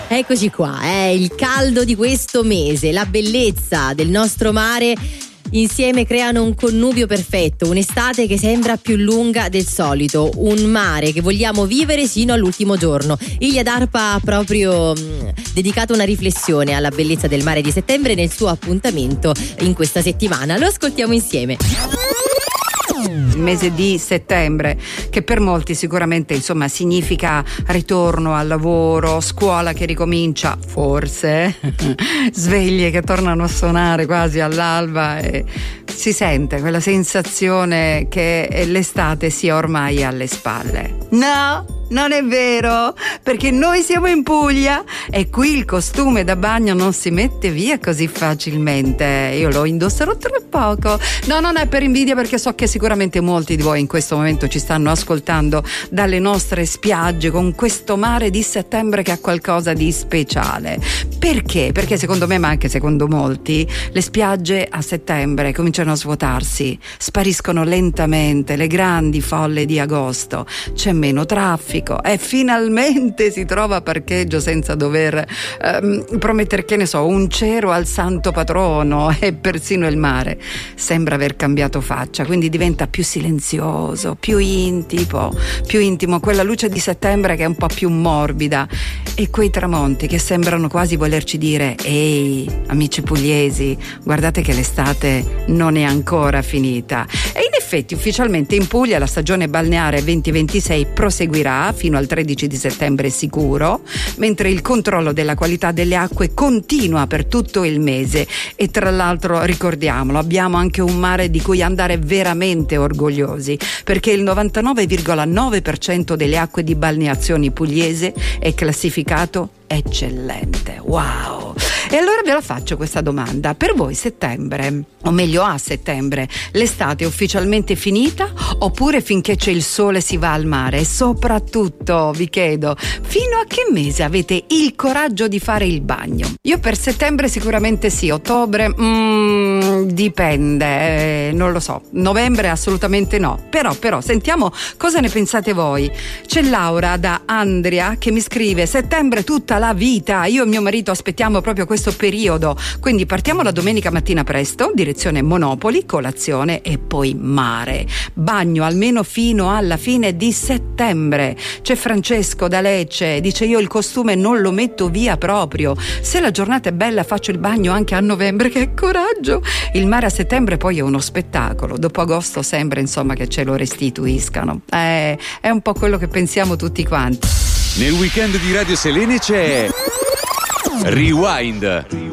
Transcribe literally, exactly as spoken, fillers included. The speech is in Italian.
Eccoci qua, eh, il caldo di questo mese, la bellezza del nostro mare insieme creano un connubio perfetto, un'estate che sembra più lunga del solito, un mare che vogliamo vivere sino all'ultimo giorno. Ilia D'Arpa ha proprio mh, dedicato una riflessione alla bellezza del mare di settembre nel suo appuntamento in questa settimana. Lo ascoltiamo insieme. Il mese di settembre, che per molti sicuramente insomma significa ritorno al lavoro, scuola che ricomincia, forse sveglie che tornano a suonare quasi all'alba e si sente quella sensazione che l'estate sia ormai alle spalle. No, non è vero, perché noi siamo in Puglia e qui il costume da bagno non si mette via così facilmente. Io lo indosserò tra poco. No, non è per invidia, perché so che sicuramente molti di voi in questo momento ci stanno ascoltando dalle nostre spiagge con questo mare di settembre che ha qualcosa di speciale. Perché? Perché secondo me, ma anche secondo molti, le spiagge a settembre cominciano a svuotarsi, spariscono lentamente le grandi folle di agosto, c'è meno traffico e finalmente si trova parcheggio senza dover ehm, promettere, che ne so, un cero al santo patrono, e persino il mare sembra aver cambiato faccia, quindi diventa più silenzioso, più intimo, più intimo, quella luce di settembre che è un po' più morbida e quei tramonti che sembrano quasi volerci dire: ehi amici pugliesi, guardate che l'estate non è ancora finita. E in effetti ufficialmente in Puglia la stagione balneare venti ventisei proseguirà fino al tredici di settembre sicuro, mentre il controllo della qualità delle acque continua per tutto il mese. E tra l'altro, ricordiamolo, abbiamo anche un mare di cui andare veramente orgogliosi, perché il novantanove virgola nove per cento delle acque di balneazione pugliese è classificato eccellente. Wow! E allora ve la faccio questa domanda: per voi settembre, o meglio a settembre, l'estate è ufficialmente finita oppure finché c'è il sole si va al mare? E soprattutto vi chiedo, fino a che mese avete il coraggio di fare il bagno? Io per settembre sicuramente sì, ottobre mm, dipende, eh, non lo so, novembre assolutamente no, però però sentiamo cosa ne pensate voi. C'è Laura da Andria che mi scrive: settembre tutta la vita, io e mio marito aspettiamo proprio questo periodo, quindi partiamo la domenica mattina presto, direzione Monopoli, colazione e poi mare, bagno almeno fino alla fine di settembre. C'è Francesco da Lecce, dice: io il costume non lo metto via proprio, se la giornata è bella faccio il bagno anche a novembre. Che coraggio! Il mare a settembre poi è uno spettacolo, dopo agosto sembra insomma che ce lo restituiscano, eh, è un po' quello che pensiamo tutti quanti. Nel weekend di Radio Selene c'è Rewind.